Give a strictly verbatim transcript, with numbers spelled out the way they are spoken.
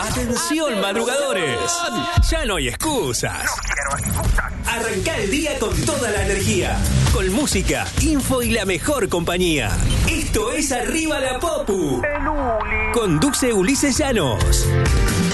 Atención, madrugadores. Ya no hay excusas. No quiero excusas. Arrancá el día con toda la energía. Con música, info y la mejor compañía. Esto es Arriba la Popu. El Uli. Conduce Ulises Llanos.